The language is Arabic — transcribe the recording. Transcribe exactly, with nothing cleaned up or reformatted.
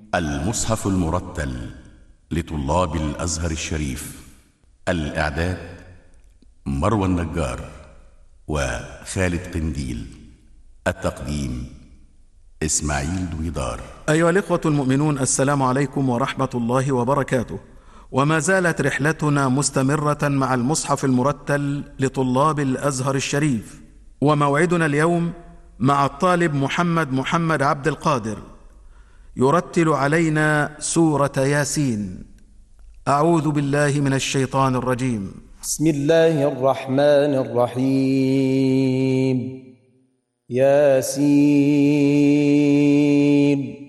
المصحف المرتل لطلاب الأزهر الشريف. الإعداد مروى النجار وخالد قنديل. التقديم إسماعيل دويدار. أيها الإخوة المؤمنون، السلام عليكم ورحمة الله وبركاته. وما زالت رحلتنا مستمرة مع المصحف المرتل لطلاب الأزهر الشريف، وموعدنا اليوم مع الطالب محمد محمد عبد القادر يرتل علينا سورة ياسين. أعوذ بالله من الشيطان الرجيم. بسم الله الرحمن الرحيم. ياسين